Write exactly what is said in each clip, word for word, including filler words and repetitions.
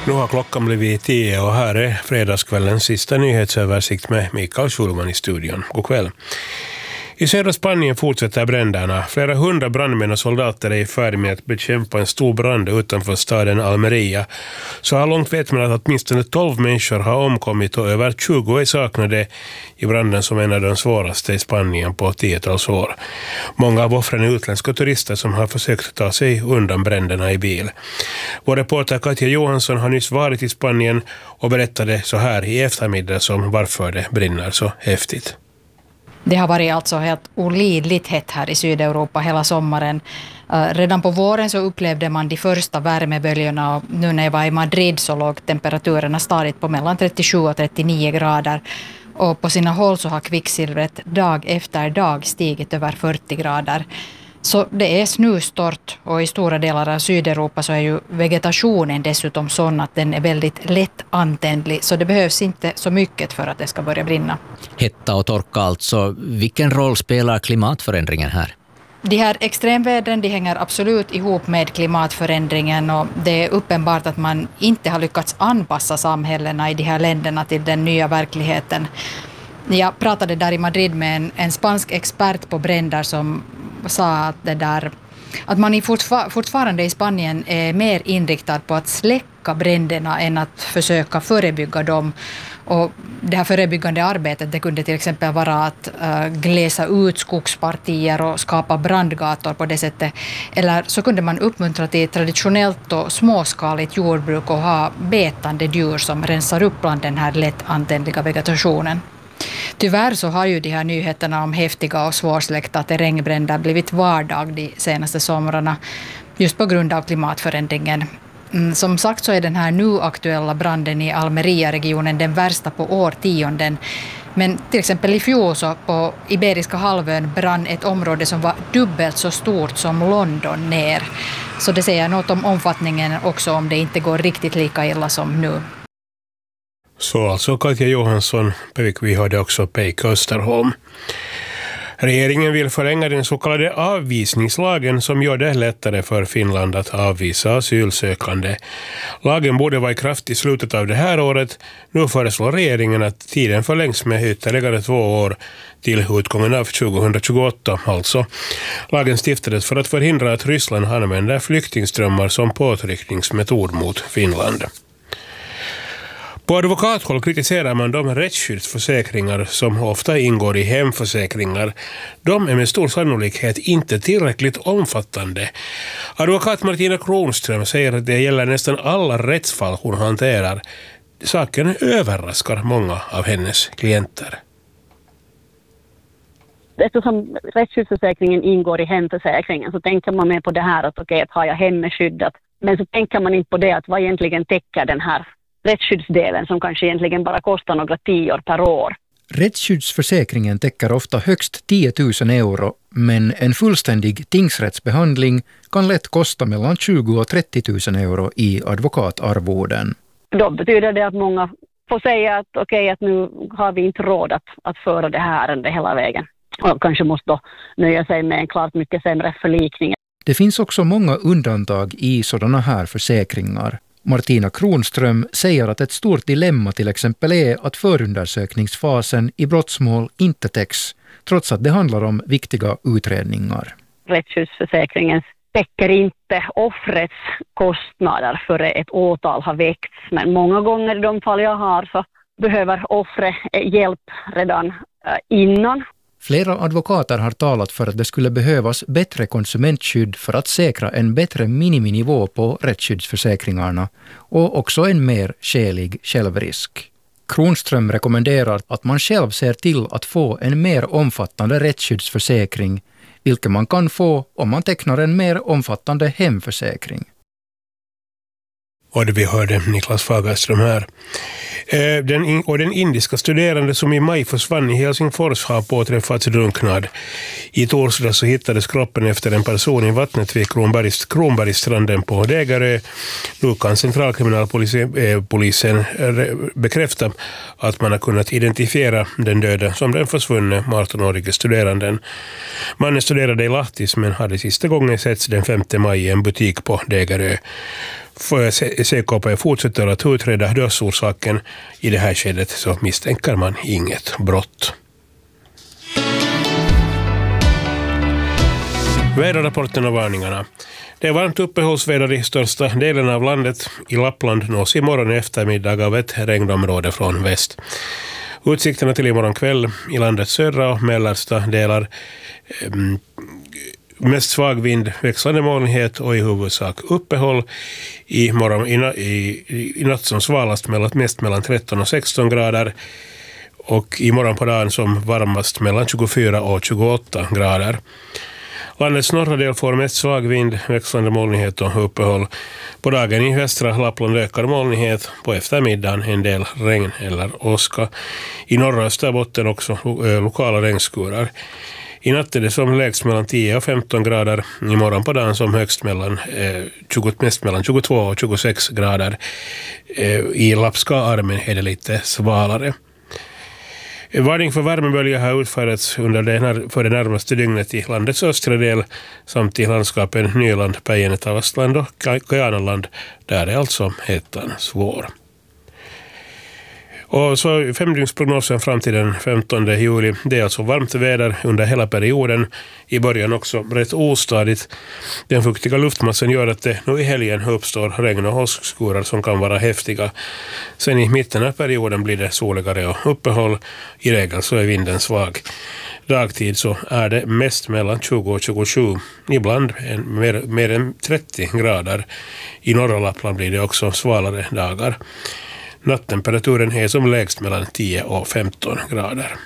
Nu har klockan blivit tio och här är fredagskvällens sista nyhetsöversikt med Mikael Schulman i studion. God kväll. I södra Spanien fortsätter bränderna. Flera hundra brandmän och soldater är i färd med att bekämpa en stor brand utanför staden Almeria. Så här långt vet man att åtminstone tolv människor har omkommit och över tjugo är saknade i branden som en av de svåraste i Spanien på tiotals år. Många av offren är utländska turister som har försökt ta sig undan bränderna i bil. Vår reporter Katja Johansson har nyss varit i Spanien och berättade så här i eftermiddag om varför det brinner så häftigt. Det har varit alltså helt olidligt hett här i Sydeuropa hela sommaren. Redan på våren så upplevde man de första värmeböljorna och nu när jag var i Madrid så låg temperaturerna stadigt på mellan trettiosju och trettionio grader. Och på sina håll så har kvicksilvret dag efter dag stigit över fyrtio grader. Så det är snustort och i stora delar av Sydeuropa så är ju vegetationen dessutom sån att den är väldigt lätt antändlig så det behövs inte så mycket för att det ska börja brinna. Hetta och torka alltså. Vilken roll spelar klimatförändringen här? De här extremvädren de hänger absolut ihop med klimatförändringen och det är uppenbart att man inte har lyckats anpassa samhällena i de här länderna till den nya verkligheten. Jag pratade där i Madrid med en, en spansk expert på bränder som sa att, det där, att man fortfar- fortfarande i Spanien är mer inriktad på att släcka bränderna än att försöka förebygga dem. Och det här förebyggande arbetet det kunde till exempel vara att uh, gläsa ut skogspartier och skapa brandgator på det sättet. Eller så kunde man uppmuntra till traditionellt och småskaligt jordbruk och ha betande djur som rensar upp bland den här lätt antändliga vegetationen. Tyvärr så har ju de här nyheterna om häftiga och svårsläckta terrängbränder blivit vardag de senaste somrarna just på grund av klimatförändringen. Som sagt så är den här nu aktuella branden i Almeria-regionen den värsta på årtionden. Men till exempel i fjol så på Iberiska halvön brann ett område som var dubbelt så stort som London ner. Så det säger något om omfattningen också om det inte går riktigt lika illa som nu. Så alltså Katja Johansson, vi hörde också Pekka Österholm. Regeringen vill förlänga den så kallade avvisningslagen som gör det lättare för Finland att avvisa asylsökande. Lagen borde vara i kraft i slutet av det här året. Nu föreslår regeringen att tiden förlängs med ytterligare två år till utgången av tjugohundratjugoåtta alltså. Lagen stiftades för att förhindra att Ryssland använder flyktingströmmar som påtryckningsmetod mot Finland. På advokathåll kritiserar man de rättsskyddsförsäkringar som ofta ingår i hemförsäkringar. De är med stor sannolikhet inte tillräckligt omfattande. Advokat Martina Kronström säger att det gäller nästan alla rättsfall hon hanterar. Saken överraskar många av hennes klienter. Eftersom rättsskyddsförsäkringen ingår i hemförsäkringen så tänker man med på det här att okej, att har jag hemmet skyddat. Men så tänker man inte på det att vad egentligen täcker den här rättsskyddsdelen som kanske egentligen bara kostar några tior per år. Rättsskyddsförsäkringen täcker ofta högst tio tusen euro, men en fullständig tingsrättsbehandling kan lätt kosta mellan tjugo och trettio tusen euro i advokatarvoden. Då betyder det att många får säga att okej, okay, att nu har vi inte råd att, att föra det här ärendet hela vägen. Och kanske måste då nöja sig med en klart mycket sämre förlikning. Det finns också många undantag i sådana här försäkringar. Martina Kronström säger att ett stort dilemma till exempel är att förundersökningsfasen i brottsmål inte täcks, trots att det handlar om viktiga utredningar. Rättsskyddsförsäkringen täcker inte offrets kostnader för ett åtal har väckts, men många gånger i de fall jag har så behöver offret hjälp redan innan. Flera advokater har talat för att det skulle behövas bättre konsumentskydd för att säkra en bättre miniminivå på rättsskyddsförsäkringarna och också en mer skälig självrisk. Kronström rekommenderar att man själv ser till att få en mer omfattande rättsskyddsförsäkring, vilket man kan få om man tecknar en mer omfattande hemförsäkring. Och det vi hörde Niklas Fagerström här. Den, och den indiska studerande som i maj försvann i Helsingfors har påträffats drunknad. I torsdag så hittades kroppen efter en person i vattnet vid Kronbergs, Kronbergsstranden på Degerö. Nu kan centralkriminalpolisen bekräfta att man har kunnat identifiera den döda som den försvunne arton-årige studeranden. Mannen studerade i Lahtis men hade sista gången setts den femte maj i en butik på Degerö. För C K P fortsätter att utreda dödsorsaken. I det här skedet så misstänker man inget brott. Väderrapporten och varningarna. Det är varmt uppehållsväder i största delen av landet. I Lappland nås imorgon eftermiddag av ett regnområde från väst. Utsikterna till imorgon kväll i landets södra och mellersta delar. Um, mest svag vind, växlande molnighet och i huvudsak uppehåll. I, morgon, i, i, i natt som svalast mellan, mest mellan tretton och sexton grader. Och i morgon på dagen som varmast mellan tjugofyra och tjugoåtta grader. Landets norra del får mest svag vind, växlande molnighet och uppehåll. På dagen i västra Lappland ökar molnighet, på eftermiddagen en del regn eller åska. I norra Österbotten också lo- lokala regnskurar. I natt är det som lägst mellan tio och femton grader. I morgon på dagen som högst mellan, eh, tjugo, mest mellan tjugotvå och tjugosex grader. Eh, I Lappska armen är det lite svalare. Varning för värmebölja har utförts under det, för det närmaste dygnet i landets östra del samt i landskapen Nyland, Päijänne-Tavastland och Kajanaland, där är alltså hettan svår. Och så femdygnsprognosen fram till den femtonde juli. Det är alltså varmt väder under hela perioden. I början också rätt ostadigt. Den fuktiga luftmassan gör att det nu i helgen uppstår regn- och åskskurar som kan vara häftiga. Sen i mitten av perioden blir det soligare och uppehåll. I regel så är vinden svag. Dagtid så är det mest mellan tjugo och tjugosju. Ibland en, mer, mer än trettio grader. I norra Lappland blir det också svalare dagar. Nattemperaturen är som lägst mellan tio och femton grader.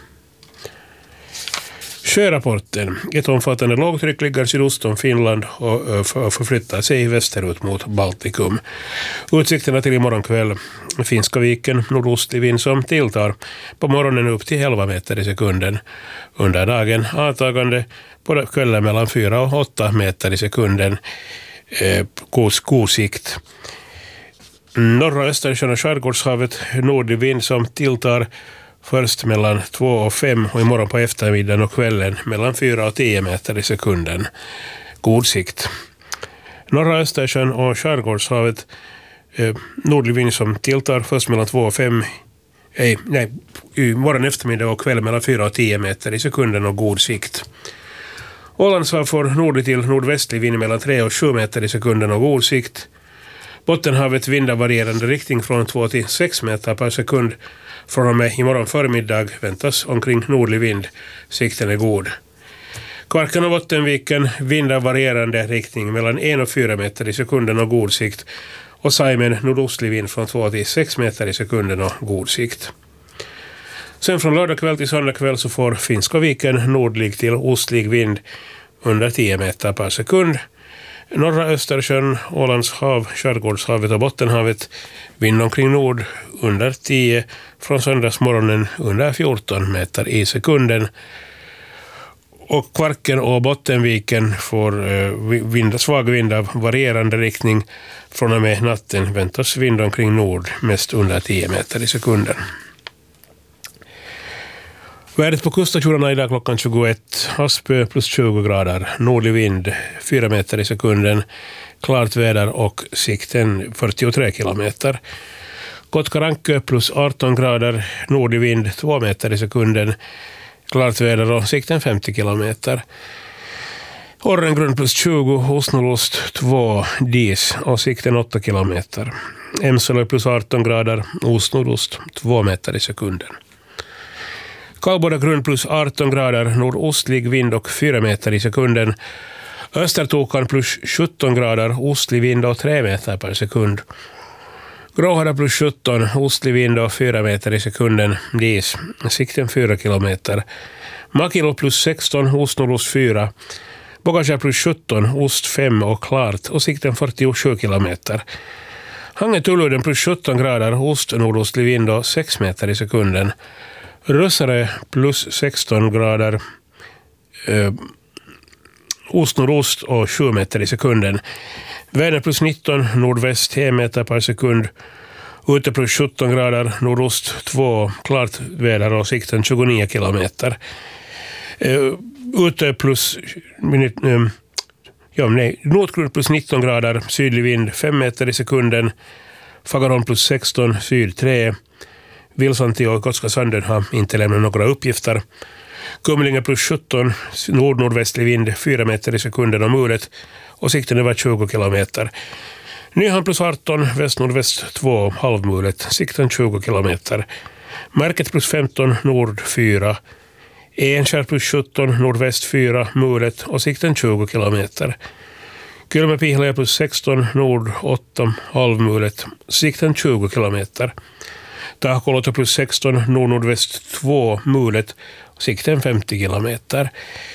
Sjörapporten. Ett omfattande lågtryck ligger sydost om Finland och förflyttar sig västerut mot Baltikum. Utsikterna till imorgon kväll. Finska viken, nordostlig vind som tilltar. På morgonen upp till elva meter i sekunden. Under dagen avtagande, på kvällen mellan fyra och åtta meter i sekunden. Eh, god sikt. Norra Östersjön och Skärgårdshavet, nordlig vind som tilltar först mellan två och fem och imorgon på eftermiddagen och kvällen mellan fyra och tio meter i sekunden. God sikt. Norra Östersjön och Skärgårdshavet, eh, nordlig vind som tilltar först mellan två och fem, eh, nej, imorgon eftermiddag och kväll mellan fyra och tio meter i sekunden och god sikt. Ålandshav får nordlig till nordvästlig vind mellan tre och sju meter i sekunden och god sikt. Bottenhavet vindar varierande riktning från två till sex meter per sekund. Från och med imorgon förmiddag väntas omkring nordlig vind. Sikten är god. Kvarken och Bottenviken vindar varierande riktning mellan en och fyra meter i sekunden och god sikt. Och Saimen nordostlig vind från två till sex meter i sekunden och god sikt. Sen från lördag kväll till söndag kväll så får Finska viken nordlig till ostlig vind under tio meter per sekund. Norra Östersjön, Ålands hav, Skärgårdshavet och Bottenhavet vind omkring nord under tio, från söndagsmorgonen under fjorton meter i sekunden. Och Kvarken och Bottenviken får eh, vind, svag vind av varierande riktning. Från och med natten väntas vind omkring nord mest under tio meter i sekunden. Värdet på kuststationerna idag klockan tjugoett. Aspö plus tjugo grader. Nordlig vind fyra meter i sekunden. Klart väder och sikten fyrtiotre kilometer. Kotkarankö plus arton grader. Nordlig vind två meter i sekunden. Klart väder och sikten femtio kilometer. Orrengrund plus tjugo. Osnolost två dis och sikten åtta kilometer. Emsölö plus arton grader. Osnorost två meter i sekunden. Kallbodagrund plus arton grader, nordostlig vind och fyra meter i sekunden. Östertokan plus sjutton grader, ostlig vind och tre meter per sekund. Gråhara plus sjutton, ostlig vind och fyra meter i sekunden. Dis, sikten fyra kilometer. Makilo plus sexton, ostnordost fyra. Bogaja plus sjutton, ost fem och klart och sikten fyrtiosju kilometer. Hangetuluden plus sjutton grader, ost nordostlig vind och sex meter i sekunden. Rössare plus sexton grader, eh, ost nordost och sju meter i sekunden. Vänner plus nitton, nordväst tio meter per sekund. Ute plus sjutton grader, nordost två, klart väder och sikten tjugonio kilometer. Eh, ute plus minut, eh, Ja, nej, Nordkrund plus nitton grader, sydlig vind fem meter i sekunden. Fagerholm plus sexton, syd tre. Vilsanti och Gotska Sanden har inte lämnat några uppgifter. Kumlinge plus sjutton, nord-nordvästlig vind fyra meter i sekunden om muret och sikten över tjugo kilometer. Nyhamn plus arton, väst-nordväst två, halvmulet, sikten tjugo kilometer. Märket plus femton, nord fyra. Enskär plus sjutton, nordväst fyra, mulet och sikten tjugo kilometer. Kylmäpihla plus sexton, nord åtta, halvmulet, sikten tjugo kilometer. Tahkoloto plus sexton, nord-nordväst två, mulet, sikten femtio kilometer.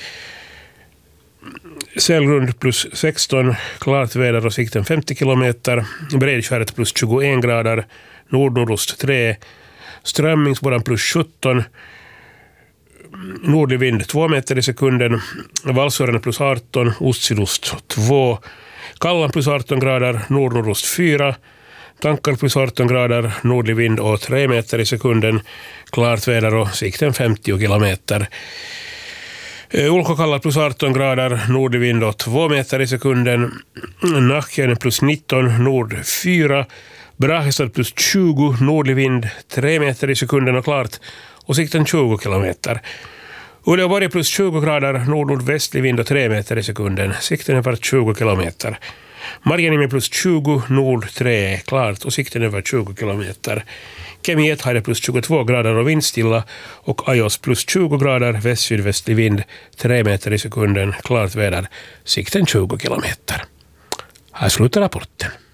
Sälgrund plus sexton, klart väder och sikten femtio kilometer. Bredskäret plus tjugoen grader, nord-nordost tre. Strömmingsborran plus sjutton, nordlig vind två meter i sekunden. Valsören plus arton, ost-sydost två. Kallan plus arton grader, nord-nordost fyra. Tankar plus arton grader, nordlig vind och tre meter i sekunden. Klart väder och sikten femtio kilometer. Ulkokalla plus arton grader, nordlig vind och två meter i sekunden. Nahken plus nitton, nord fyra. Brahestad plus tjugo, nordlig vind tre meter i sekunden och klart och sikten tjugo kilometer. Uleåborg plus tjugo grader, nord-nordvästlig vind och tre meter i sekunden. Sikten över tjugo kilometer. Marjanimi plus tjugo, nord tre, klart och sikten över tjugo kilometer. Kemiet hade plus tjugotvå grader och vindstilla och Ajos plus tjugo grader, väst-sydvästlig vind tre meter i sekunden, klart väder, sikten tjugo kilometer. Här slutar rapporten.